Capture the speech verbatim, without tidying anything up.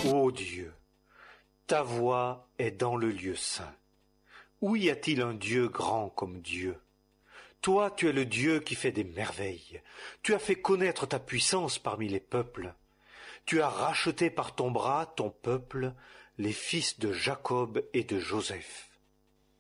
Ô Dieu, ta voix est dans le lieu saint. Où y a-t-il un Dieu grand comme Dieu? Toi, tu es le Dieu qui fait des merveilles. Tu as fait connaître ta puissance parmi les peuples. Tu as racheté par ton bras ton peuple, les fils de Jacob et de Joseph.